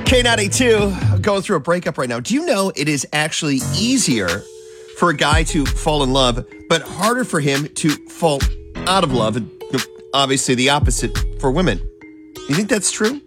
K92 going through a breakup right now. Do you know it is actually easier for a guy to fall in love, but harder for him to fall out of love? And obviously the opposite for women. You think that's true?